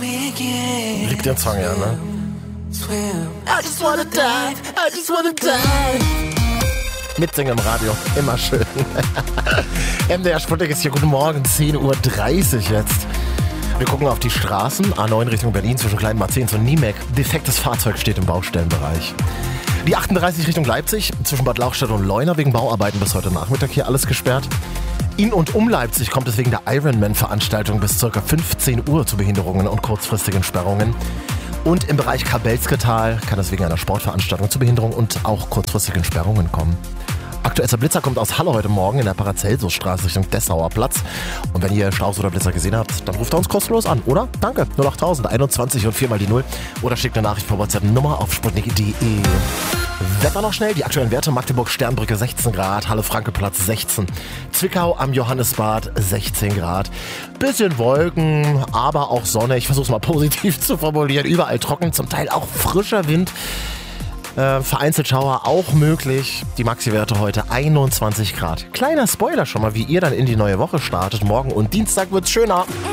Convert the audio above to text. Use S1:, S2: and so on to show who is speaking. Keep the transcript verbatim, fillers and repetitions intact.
S1: Liebt den Song ja, ne? I just wanna dive, I just wanna dive. Mitsingen im Radio, immer schön. M D R Sputnik ist hier, guten Morgen, zehn Uhr dreißig jetzt. Wir gucken auf die Straßen, A neun Richtung Berlin zwischen Kleinmarzens und Niemek. Defektes Fahrzeug steht im Baustellenbereich. Die achtunddreißig Richtung Leipzig, zwischen Bad Lauchstädt und Leuna wegen Bauarbeiten bis heute Nachmittag hier alles gesperrt. In und um Leipzig kommt es wegen der Ironman-Veranstaltung bis ca. fünfzehn Uhr zu Behinderungen und kurzfristigen Sperrungen. Und im Bereich Kabelske-Tal kann es wegen einer Sportveranstaltung zu Behinderungen und auch kurzfristigen Sperrungen kommen. Aktueller Blitzer kommt aus Halle heute Morgen in der Paracelsusstraße Richtung Dessauer Platz. Und wenn ihr Staus oder Blitzer gesehen habt, dann ruft er uns kostenlos an, oder? Danke, null acht tausend einundzwanzig und vier mal die null. Oder schickt eine Nachricht per WhatsApp-Nummer auf sputnik punkt de. Wetter noch schnell, die aktuellen Werte: Magdeburg-Sternbrücke sechzehn Grad, Halle-Franke-Platz sechzehn, Zwickau am Johannisbad sechzehn Grad. Bisschen Wolken, aber auch Sonne. Ich versuche es mal positiv zu formulieren. Überall trocken, zum Teil auch frischer Wind. Äh, vereinzelt Schauer auch möglich. Die Maxi-Werte heute einundzwanzig Grad. Kleiner Spoiler schon mal, wie ihr dann in die neue Woche startet. Morgen und Dienstag wird's schöner.